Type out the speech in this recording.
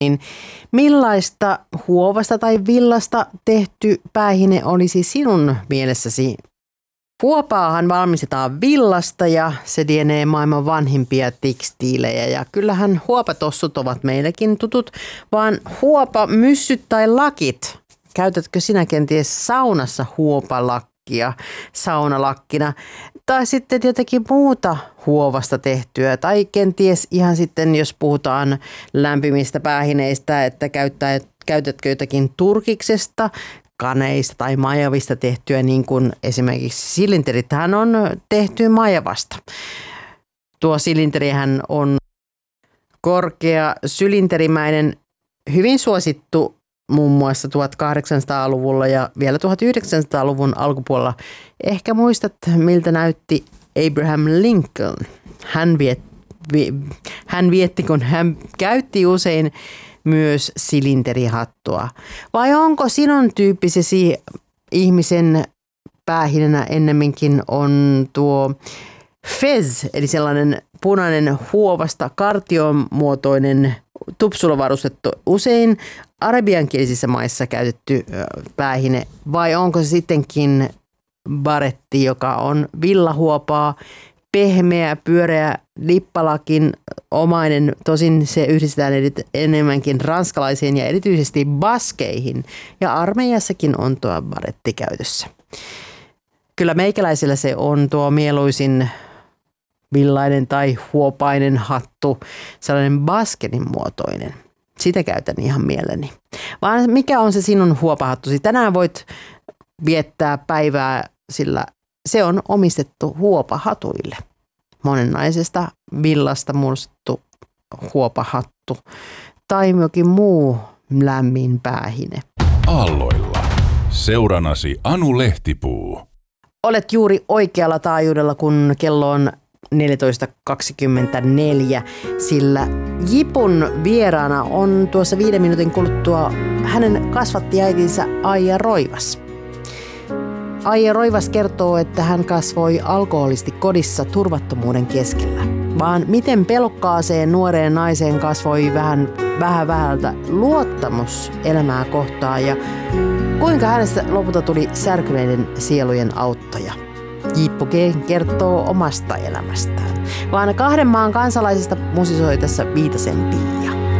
Niin millaista huovasta tai villasta tehty päähine olisi sinun mielessäsi? Huopaahan valmistetaan villasta ja se lienee maailman vanhimpia tekstiilejä. Ja kyllähän huopatossut ovat meillekin tutut, vaan huopamyssyt tai lakit. Käytätkö sinä kenties saunassa huopalakkia saunalakkina? Tai sitten jotakin muuta huovasta tehtyä. Tai kenties ihan sitten, jos puhutaan lämpimistä päähineistä, että käytätkö jotakin turkiksesta, kaneista tai majavista tehtyä, niin kuin esimerkiksi silinterithän on tehty majavasta. Tuo silinterihän on korkea sylinterimäinen, hyvin suosittu muun muassa 1800-luvulla ja vielä 1900-luvun alkupuolella. Ehkä muistat, miltä näytti Abraham Lincoln. Hän vietti, kun hän käytti usein myös silinterihattua. Vai onko sinun tyyppisesi ihmisen päähinenä ennemminkin on tuo fez, eli sellainen punainen huovasta kartiomuotoinen tupsulla varustettu, usein arabiankielisissä maissa käytetty päähine, vai onko se sittenkin baretti, joka on villahuopaa, pehmeä, pyöreä, lippalakin omainen, tosin se yhdistetään enemmänkin ranskalaisiin ja erityisesti baskeihin, ja armeijassakin on tuo baretti käytössä. Kyllä meikäläisillä se on tuo mieluisin villainen tai huopainen hattu, sellainen basketin muotoinen. Sitä käytän ihan mieleni. Vaan mikä on se sinun huopahattusi? Tänään voit viettää päivää, sillä se on omistettu huopahatuille. Monenlaisesta villasta muodostettu huopahattu tai jokin muu lämmin päähine. Aalloilla. Seuranasi Anu Lehtipuu. Olet juuri oikealla taajuudella, kun kello on 14.24, sillä Jipun vieraana on tuossa 5 minuutin kuluttua hänen kasvattiäitinsä Aija Roivas. Aija Roivas kertoo, että hän kasvoi alkoholisti kodissa turvattomuuden keskellä. Vaan miten pelokkaaseen nuoreen naiseen kasvoi vähältä luottamus elämää kohtaan ja kuinka hänestä lopulta tuli särkyneiden sielujen auttaja. Jippu kertoo omasta elämästään. Vaan 2 maan kansalaisista musisoi tässä Viitasen biisi.